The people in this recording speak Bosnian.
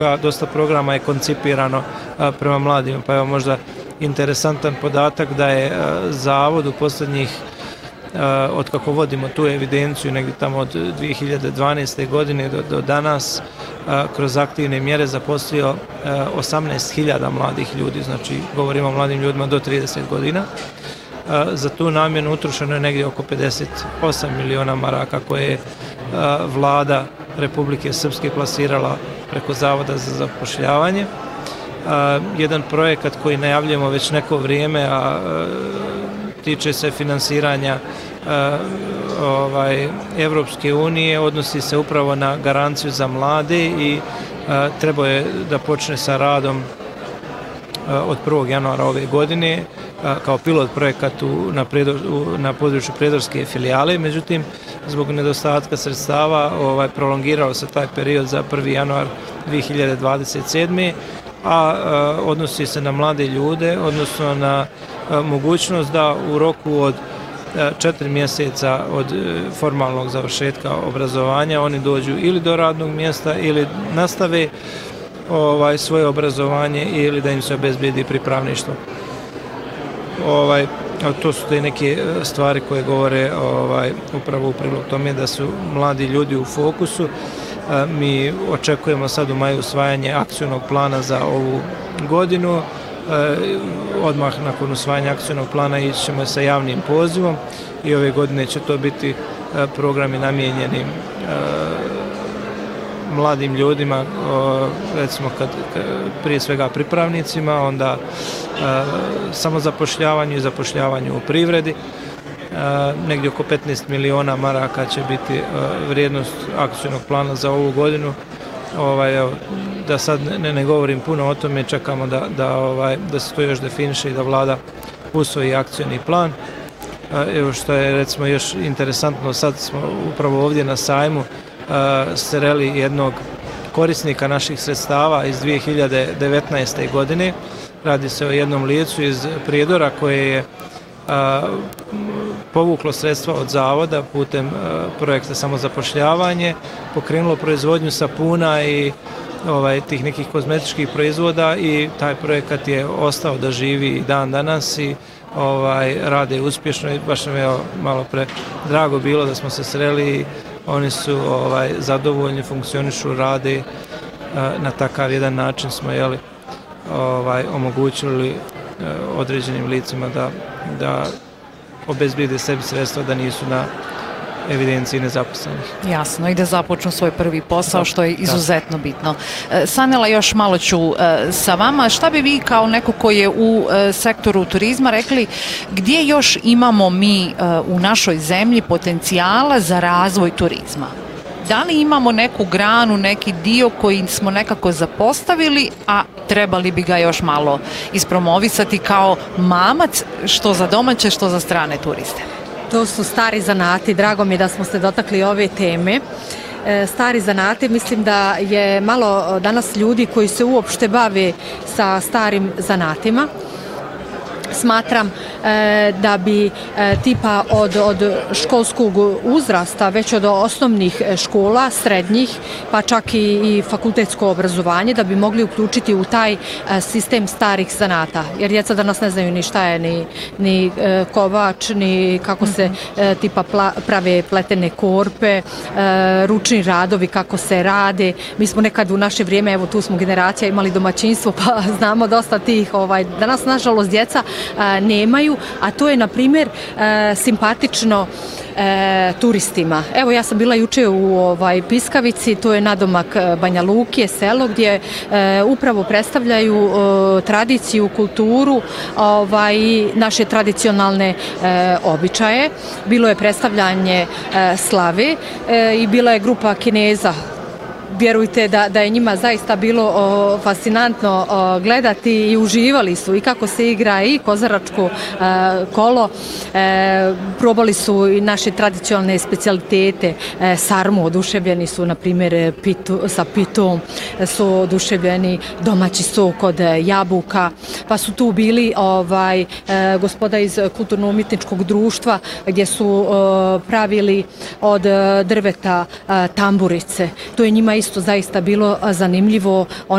Dosta programa je koncipirano prema mladima, pa evo možda interesantan podatak da je Zavod u posljednjih, od kako vodimo tu evidenciju, negdje tamo od 2012. godine do danas, kroz aktivne mjere zaposlio 18.000 mladih ljudi, znači govorimo o mladim ljudima do 30 godina. Za tu namjenu utrošeno je negdje oko 58 miliona maraka koje je vlada Republike Srpske plasirala preko Zavoda za zapošljavanje. Jedan projekat koji najavljujemo već neko vrijeme, a tiče se finansiranja Evropske unije, odnosi se upravo na garanciju za mlade i trebao je da počne sa radom od 1. januara ove godine kao pilot projekat na području Prijedorske filijale. Međutim, zbog nedostatka sredstava prolongirao se taj period za 1. januar 2027. a odnosi se na mlade ljude, odnosno na mogućnost da u roku od 4 mjeseca od formalnog završetka obrazovanja oni dođu ili do radnog mjesta ili nastave svoje obrazovanje ili da im se obezbijedi pripravništvo. To su te neke stvari koje govore upravo u prilog tome da su mladi ljudi u fokusu. Mi očekujemo sad u maju usvajanje akcionog plana za ovu godinu. Odmah nakon usvajanja akcionog plana ići ćemo sa javnim pozivom i ove godine će to biti programi namijenjeni mladim ljudima, recimo prije svega pripravnicima, onda samozapošljavanju i zapošljavanju u privredi. Negdje oko 15 miliona maraka će biti vrijednost akcijnog plana za ovu godinu. Da sad ne govorim puno o tome, čekamo da se to još definiše i da vlada usvoji akcijni plan. Evo što je recimo još interesantno, sad smo upravo ovdje na sajmu sreli jednog korisnika naših sredstava iz 2019. godine. Radi se o jednom licu iz Prijedora koje je povuklo sredstva od zavoda putem projekta samozapošljavanje, pokrenulo proizvodnju sapuna i tih nekih kozmetičkih proizvoda i taj projekat je ostao da živi i dan danas i rade uspješno i baš nam je malo pre drago bilo da smo se sreli i oni su zadovoljni, funkcionišu, rade na takav jedan način smo omogućili određenim licima da obezbijede sebi sredstva da nisu na evidenciji nezaposlenih. Jasno, i da započnu svoj prvi posao, što je izuzetno bitno. Sanela, još malo ću sa vama. Šta bi vi kao neko koji je u sektoru turizma rekli, gdje još imamo mi u našoj zemlji potencijala za razvoj turizma? Da li imamo neku granu, neki dio koji smo nekako zapostavili, a trebali bi ga još malo ispromovisati kao mamac, što za domaće, što za strane turiste? To su stari zanati, drago mi je da smo se dotakli ove teme. Stari zanati, mislim da je malo danas ljudi koji se uopšte bave sa starim zanatima. Smatram da bi tipa od školskog uzrasta, već od osnovnih škola, srednjih, pa čak i fakultetsko obrazovanje, da bi mogli uključiti u taj sistem starih zanata. Jer djeca danas ne znaju ni šta je ni kovač, ni kako se tipa prave pletene korpe, ručni radovi, kako se rade. Mi smo nekad u naše vrijeme, evo tu smo generacija, imali domaćinstvo, pa znamo dosta tih. Danas, nažalost, djeca nemaju, a to je, na primjer, simpatično turistima. Evo, ja sam bila juče u Piskavici, to je nadomak Banja Luke, selo, gdje upravo predstavljaju tradiciju, kulturu i naše tradicionalne običaje. Bilo je predstavljanje slave i bila je grupa Kineza. Vjerujte da je njima zaista bilo fascinantno gledati i uživali su i kako se igra i kozaračko kolo. Probali su i naše tradicionalne specijalitete, sarmu, oduševljeni su, na primjer, sa pitom, su oduševljeni domaći sok od jabuka, pa su tu bili gospoda iz kulturno-umjetničkog društva gdje su pravili od drveta tamburice. To je njima isto zaista bilo zanimljivo.